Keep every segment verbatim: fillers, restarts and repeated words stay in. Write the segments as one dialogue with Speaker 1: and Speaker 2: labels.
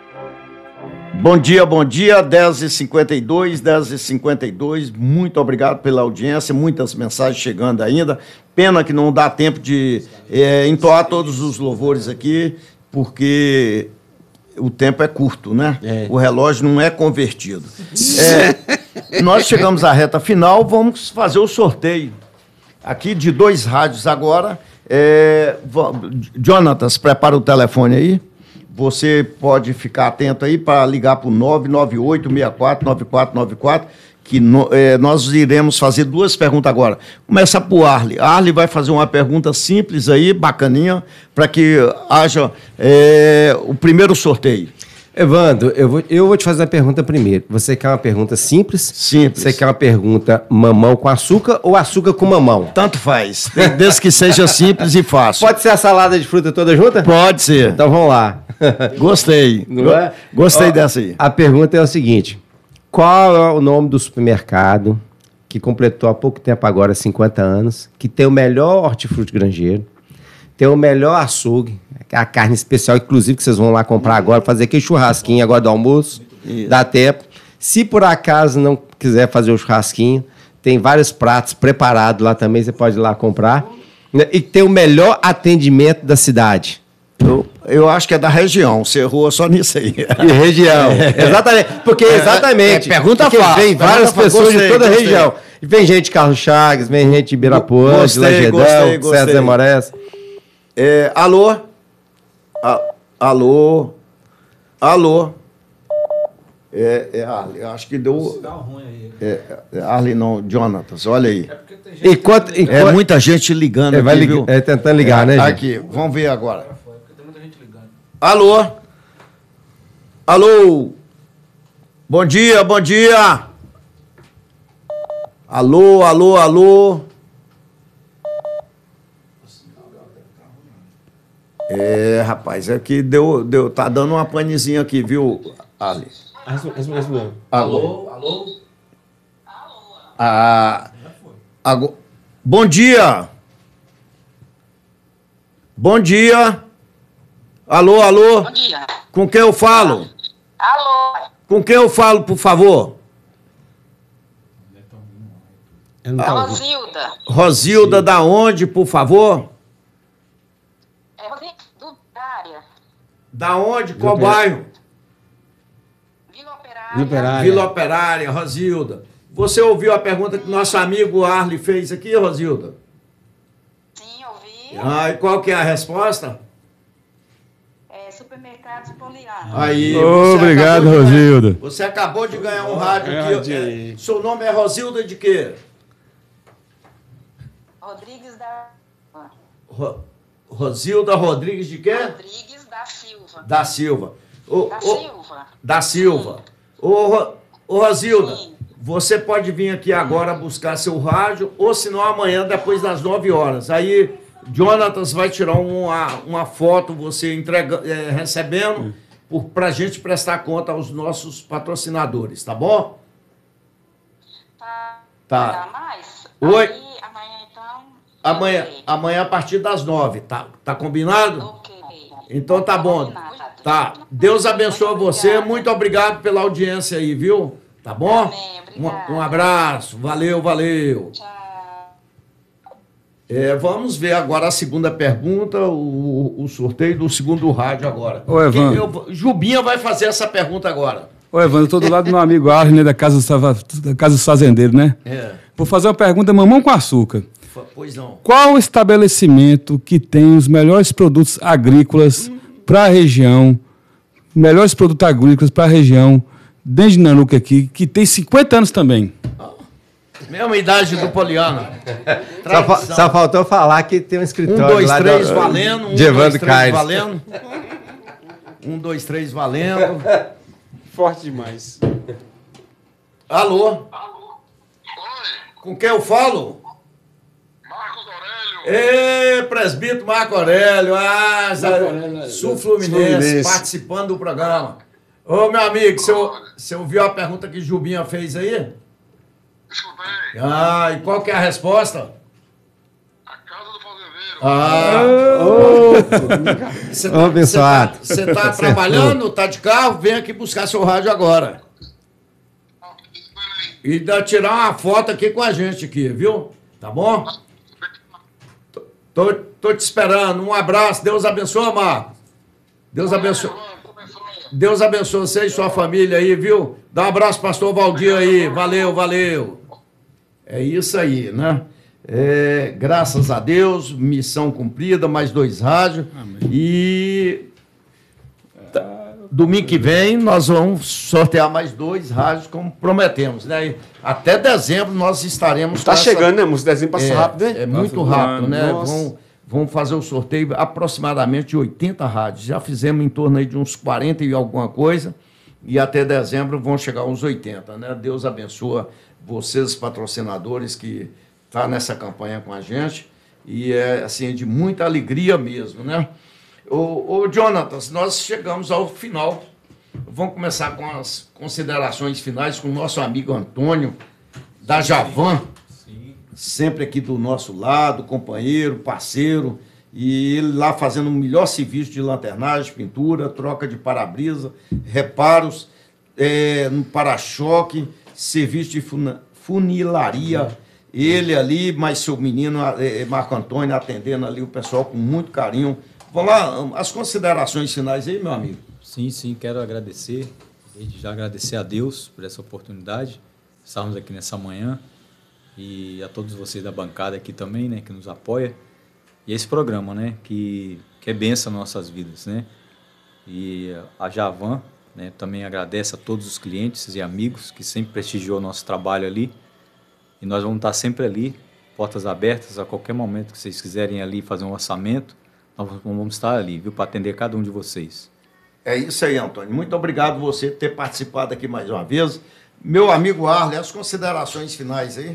Speaker 1: Bom dia, bom dia, dez e cinquenta e dois, dez e cinquenta e dois, muito obrigado pela audiência, muitas mensagens chegando ainda, pena que não dá tempo de é, entoar todos os louvores aqui, porque o tempo é curto, né? É. O relógio não é convertido. É, nós chegamos à reta final, vamos fazer o sorteio aqui de dois rádios agora. É, Jonatas, prepara o telefone aí. Você pode ficar atento aí para ligar para o nove nove oito, seis quatro, nove quatro nove quatro, que no, é, nós iremos fazer duas perguntas agora. Começa por Arli. Arli vai fazer uma pergunta simples aí, bacaninha, para que haja é, o primeiro sorteio.
Speaker 2: Evandro, eu vou, eu vou te fazer a pergunta primeiro. Você quer uma pergunta simples?
Speaker 1: Simples.
Speaker 2: Você quer uma pergunta mamão com açúcar ou açúcar com mamão?
Speaker 1: Tanto faz, desde que seja simples e fácil.
Speaker 2: Pode ser a salada de fruta toda junta?
Speaker 1: Pode ser.
Speaker 2: Então vamos lá.
Speaker 1: Gostei.
Speaker 2: Não é?
Speaker 1: Gostei
Speaker 2: Ó,
Speaker 1: dessa aí.
Speaker 2: A pergunta é o seguinte: qual é o nome do supermercado que completou há pouco tempo agora cinquenta anos, que tem o melhor hortifruti granjeiro, tem o melhor açougue, a carne especial, inclusive, que vocês vão lá comprar agora, fazer aquele churrasquinho agora do almoço, Isso. dá tempo. Se por acaso não quiser fazer o churrasquinho, tem vários pratos preparados lá também, você pode ir lá comprar. E tem o melhor atendimento da cidade.
Speaker 1: Eu, eu acho que é da região, você errou só nisso aí.
Speaker 2: E região, é. exatamente. Porque, exatamente,
Speaker 1: é, é, pergunta
Speaker 2: porque
Speaker 1: fácil.
Speaker 2: Vem várias
Speaker 1: pergunta
Speaker 2: pessoas
Speaker 1: gostei,
Speaker 2: de toda a
Speaker 1: gostei.
Speaker 2: região. E vem gente de Carlos Chagas, vem gente de Ibirapuã, de Lagedão, César Zé Moraes.
Speaker 1: É, alô? A, alô? Alô? É, é Arli, acho que deu... É, é Arli não, Jonatas, olha aí.
Speaker 2: É, enquanto, enquanto,
Speaker 1: é muita gente ligando
Speaker 2: é, vai
Speaker 1: aqui,
Speaker 2: lig
Speaker 1: viu?
Speaker 2: É tentando ligar, é, né, gente?
Speaker 1: Aqui, vamos ver agora. Alô? Alô? Bom dia, bom dia. Alô, alô, alô. É, rapaz, é que deu, deu, tá dando uma panezinha aqui, viu, Ali?
Speaker 3: Alô, alô?
Speaker 1: Ah, agora, bom dia. Bom dia. Alô, alô?
Speaker 4: Bom dia.
Speaker 1: Com quem eu falo?
Speaker 4: Alô?
Speaker 1: Com quem eu falo, por favor?
Speaker 4: É Rosilda.
Speaker 1: Rosilda, da onde, por favor?
Speaker 4: É Rosilda do área.
Speaker 1: Da onde? Qual bairro?
Speaker 4: Vila Operária.
Speaker 2: Vila Operária.
Speaker 1: Vila Operária, Rosilda. Você ouviu a pergunta que nosso amigo Arli fez aqui, Rosilda?
Speaker 4: Sim, ouvi.
Speaker 1: Ah, e qual que é a resposta?
Speaker 4: É Supermercados Poliana.
Speaker 1: Aí,
Speaker 5: oh, obrigado, Rosilda.
Speaker 1: Você acabou de ganhar um rádio aqui. É, seu nome é Rosilda de quê?
Speaker 4: Rodrigues da...
Speaker 1: Ro, Rosilda Rodrigues de quê?
Speaker 4: Rodrigues da Silva.
Speaker 1: Da Silva. Ô,
Speaker 4: da
Speaker 1: ô,
Speaker 4: Silva.
Speaker 1: Da Silva. Ô, ô, Rosilda,
Speaker 4: Sim.
Speaker 1: você pode vir aqui agora buscar seu rádio, ou se não amanhã, depois das nove horas. Aí, Jonatas vai tirar uma, uma foto, você entrega, é, recebendo, para a gente prestar conta aos nossos patrocinadores, tá bom?
Speaker 4: Tá.
Speaker 1: Tá.
Speaker 4: Vai dar mais?
Speaker 1: Oi.
Speaker 4: Aí, amanhã, então...
Speaker 1: Amanhã,
Speaker 4: ok.
Speaker 1: amanhã a partir das nove, tá, tá combinado?
Speaker 4: Ok.
Speaker 1: Então tá bom. Tá. Deus abençoe você. Muito obrigado pela audiência aí, viu? Tá bom?
Speaker 4: Amém, obrigada.
Speaker 1: Um, um abraço. Valeu, valeu.
Speaker 4: Tchau.
Speaker 1: É, vamos ver agora a segunda pergunta, o, o sorteio do segundo rádio agora.
Speaker 5: Ô, Evandro.
Speaker 1: Quem, eu, Jubinha vai fazer essa pergunta agora.
Speaker 5: Ô, Evandro, eu tô do lado do meu amigo Arli, né, da Casa dos, da Casa dos Fazendeiros, né?
Speaker 1: É.
Speaker 5: Vou fazer uma pergunta mamão com açúcar.
Speaker 1: Pois não.
Speaker 5: Qual o estabelecimento que tem os melhores produtos agrícolas hum. para a região, melhores produtos agrícolas para a região, dentro de Nanuque aqui, que tem cinquenta anos também?
Speaker 1: Mesma idade do Poliana.
Speaker 2: Só, fa só faltou falar que tem um escritório
Speaker 1: um, dois,
Speaker 2: lá
Speaker 1: três,
Speaker 2: do...
Speaker 1: valendo. Um,
Speaker 2: de Evandro
Speaker 1: dois, três,
Speaker 2: Caires.
Speaker 1: valendo. Um, dois, três, valendo.
Speaker 3: Forte demais.
Speaker 1: Alô?
Speaker 6: Alô? Oi,
Speaker 1: Com quem eu falo?
Speaker 6: Marcos Aurélio.
Speaker 1: Ê, presbítero Marco Aurélio. Ah,
Speaker 3: Aurélio,
Speaker 1: Sul Fluminense,
Speaker 3: Fluminense,
Speaker 1: participando do programa. Ô, meu amigo, você, você ouviu a pergunta que Jubinha fez aí?
Speaker 6: Escutei.
Speaker 1: Ah, e qual que é a resposta?
Speaker 6: A Casa do Fazendeiro.
Speaker 1: Ah, você
Speaker 2: Ô, abençoado.
Speaker 1: Você está trabalhando, está de carro, vem aqui buscar seu rádio agora. E dá, tirar uma foto aqui com a gente aqui, viu? Tá bom? Tô, tô te esperando. Um abraço. Deus abençoe, Marcos. Deus abençoe. Deus abençoe você e sua família aí, viu? Dá um abraço, pastor Valdir aí. Valeu, valeu. É isso aí, né? É, graças a Deus, missão cumprida, mais dois rádios. Amém. E tá, domingo que vem nós vamos sortear mais dois rádios, como prometemos, né? Até dezembro nós estaremos...
Speaker 3: Está chegando, essa... né, moço? Dezembro passa
Speaker 1: é,
Speaker 3: rápido, né?
Speaker 1: É muito
Speaker 3: Nossa,
Speaker 1: rápido, né?
Speaker 3: Nossa.
Speaker 1: Vão, vão fazer o sorteio aproximadamente de oitenta rádios. Já fizemos em torno aí de uns quarenta e alguma coisa. E até dezembro vão chegar uns oitenta, né? Deus abençoa vocês, patrocinadores, que estão tá nessa campanha com a gente. E é, assim, de muita alegria mesmo, né? Ô, ô Jonatas, nós chegamos ao final. Vamos começar com as considerações finais com o nosso amigo Antônio, da Javan. Sim. Sempre aqui do nosso lado, companheiro, parceiro. E ele lá fazendo o melhor serviço de lanternagem, pintura, troca de para-brisa, reparos é, no para-choque, serviço de funilaria. Ele ali, mais seu menino, é, Marco Antônio, atendendo ali o pessoal com muito carinho. Vamos lá, as considerações finais aí, meu amigo.
Speaker 7: Sim, sim, quero agradecer, desde já agradecer a Deus por essa oportunidade, estarmos aqui nessa manhã, e a todos vocês da bancada aqui também, né, que nos apoia. E esse programa, né, que, que é bênção nas nossas vidas, né? E a Javan, né, também agradece a todos os clientes e amigos que sempre prestigiou o nosso trabalho ali. E nós vamos estar sempre ali, portas abertas, a qualquer momento que vocês quiserem ali fazer um orçamento, nós vamos estar ali, viu, para atender cada um de vocês.
Speaker 1: É isso aí, Antônio. Muito obrigado você por ter participado aqui mais uma vez. Meu amigo Arley, as considerações finais aí.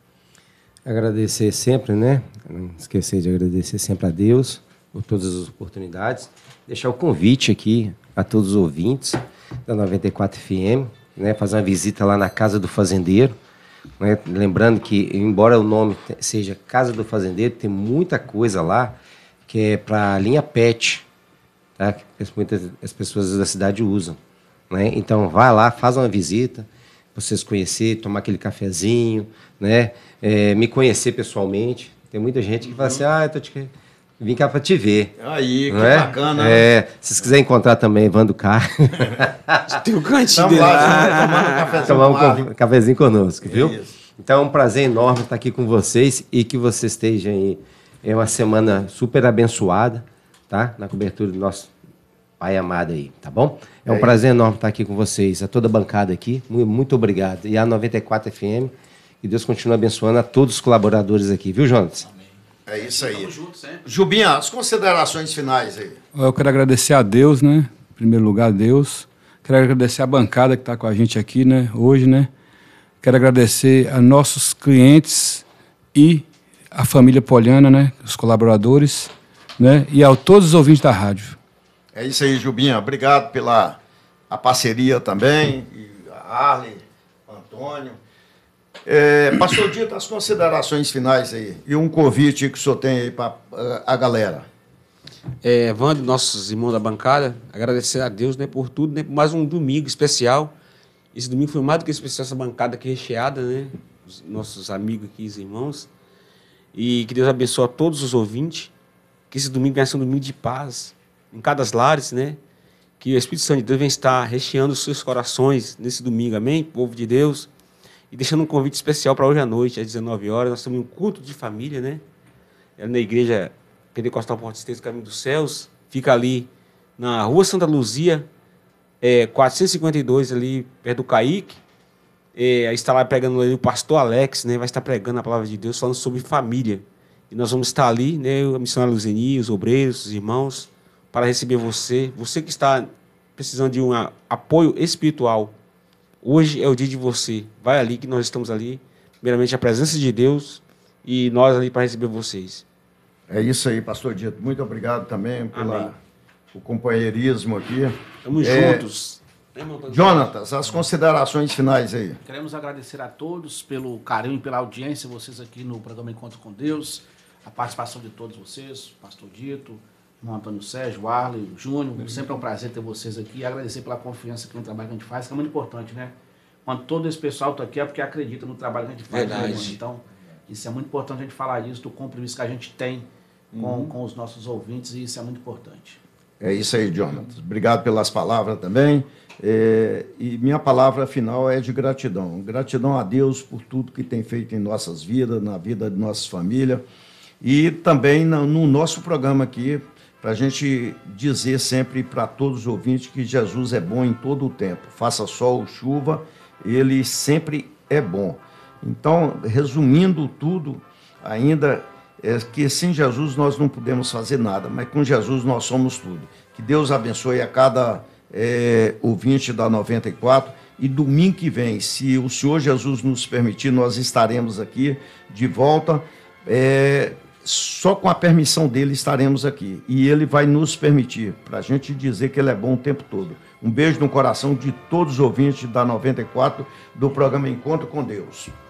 Speaker 2: Agradecer sempre, né? Não esquecer de agradecer sempre a Deus por todas as oportunidades. Deixar o convite aqui a todos os ouvintes da noventa e quatro F M, né? Fazer uma visita lá na Casa do Fazendeiro. Né? Lembrando que, embora o nome seja Casa do Fazendeiro, tem muita coisa lá que é para a linha pet, tá? Que muitas as pessoas da cidade usam. Né? Então, vai lá, faz uma visita, para vocês conhecerem, tomar aquele cafezinho, né? É, me conhecer pessoalmente. Tem muita gente que fala assim, ah, eu tô te... vim cá para te ver.
Speaker 1: Aí, que
Speaker 2: é?
Speaker 1: bacana.
Speaker 2: É, se vocês quiserem encontrar também, Vando Car.
Speaker 3: Tem um cantinho
Speaker 1: dele
Speaker 3: lá.
Speaker 1: Tomando um cafezinho,
Speaker 2: tomar um cafezinho conosco, viu?
Speaker 1: Isso.
Speaker 2: Então é um prazer enorme estar aqui com vocês e que vocês estejam aí. É uma semana super abençoada, tá? Na cobertura do nosso Pai amado aí, tá bom? É um é prazer enorme estar aqui com vocês, a toda a bancada aqui. Muito, muito obrigado. E a noventa e quatro F M, que Deus continue abençoando a todos os colaboradores aqui, viu, Jonas?
Speaker 1: É isso aí. Jubinha, as considerações finais aí.
Speaker 5: Eu quero agradecer a Deus, né? Em primeiro lugar, a Deus. Quero agradecer a bancada que está com a gente aqui, né? Hoje, né? Quero agradecer a nossos clientes e a família Poliana, né? Os colaboradores, né? E a todos os ouvintes da rádio.
Speaker 1: É isso aí, Jubinha. Obrigado pela a parceria também. E a Arley, Antônio. É, Pastor Dito, as considerações finais aí. E um convite que o senhor tem aí para a galera.
Speaker 3: É, Vando, nossos irmãos da bancada, agradecer a Deus, né, por tudo, né, por mais um domingo especial. Esse domingo foi mais do que especial, essa bancada aqui recheada, né? Os nossos amigos aqui, os irmãos. E que Deus abençoe a todos os ouvintes. Que esse domingo venha ser um domingo de paz em cada lares, né? Que o Espírito Santo de Deus venha estar recheando os seus corações nesse domingo, amém? Povo de Deus. E deixando um convite especial para hoje à noite, às dezenove horas, nós temos um culto de família, né? É na igreja Pentecostal Porto Estreito, Caminho dos Céus. Fica ali na Rua Santa Luzia, é, quatrocentos e cinquenta e dois, ali perto do Caique. É, está lá pregando ali o pastor Alex, né? Vai estar pregando a palavra de Deus, falando sobre família. E nós vamos estar ali, né? A missionária Luzeni, os obreiros, os irmãos, para receber você. Você que está precisando de um apoio espiritual. Hoje é o dia de você. Vai ali, que nós estamos ali. Primeiramente, a presença de Deus e nós ali para receber vocês.
Speaker 1: É isso aí, pastor Dito. Muito obrigado também pelo companheirismo aqui.
Speaker 3: Estamos
Speaker 1: é,
Speaker 3: juntos.
Speaker 1: Jonatas, as considerações finais aí.
Speaker 8: Queremos agradecer a todos pelo carinho e pela audiência, vocês aqui no programa Encontro com Deus. a participação de todos vocês, Pastor Dito, irmão Antônio Sérgio, Arley, Júnior. Sempre é um prazer ter vocês aqui e agradecer pela confiança que no trabalho que a gente faz, que é muito importante, né? Quando todo esse pessoal está aqui é porque acredita no trabalho que a gente faz.
Speaker 3: Verdade.
Speaker 8: Né, então, isso é muito importante a gente falar disso, do compromisso que a gente tem com, uhum. com os nossos ouvintes, e isso é muito importante.
Speaker 1: É isso aí, Jonatas. Obrigado pelas palavras também. É, e minha palavra final é de gratidão. Gratidão a Deus por tudo que tem feito em nossas vidas, na vida de nossas famílias, e também no, no nosso programa aqui, para a gente dizer sempre para todos os ouvintes que Jesus é bom em todo o tempo. Faça sol, chuva, ele sempre é bom. Então, resumindo tudo, ainda é que sem Jesus nós não podemos fazer nada, mas com Jesus nós somos tudo. Que Deus abençoe a cada é, ouvinte da noventa e quatro, e domingo que vem, se o Senhor Jesus nos permitir, nós estaremos aqui de volta, é, só com a permissão dele estaremos aqui, e ele vai nos permitir, para a gente dizer que ele é bom o tempo todo. Um beijo no coração de todos os ouvintes da noventa e quatro, do programa Encontro com Deus.